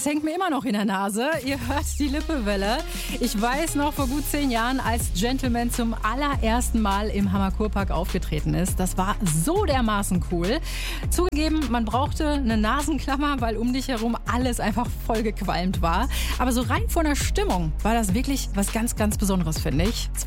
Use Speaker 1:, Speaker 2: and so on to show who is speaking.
Speaker 1: Es hängt mir immer noch in der Nase. Ihr hört die Lippewelle. Ich weiß noch, vor gut 10 Jahren, als Gentleman zum allerersten Mal im Hammer-Kurpark aufgetreten ist. Das war so dermaßen cool. Zugegeben, man brauchte eine Nasenklammer, weil um dich herum alles einfach voll gequalmt war. Aber so rein von der Stimmung war das wirklich was ganz, ganz Besonderes, finde ich.